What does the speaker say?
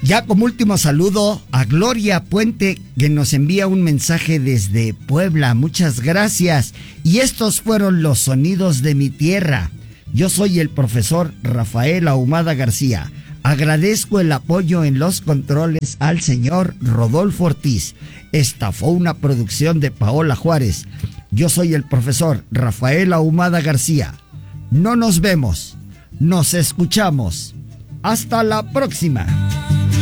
Ya como último saludo a Gloria Puente, que nos envía un mensaje desde Puebla. Muchas gracias. Y estos fueron los sonidos de mi tierra. Yo soy el profesor Rafael Ahumada García. Agradezco el apoyo en los controles al señor Rodolfo Ortiz. Esta fue una producción de Paola Juárez. Yo soy el profesor Rafael Ahumada García. No nos vemos, nos escuchamos. Hasta la próxima.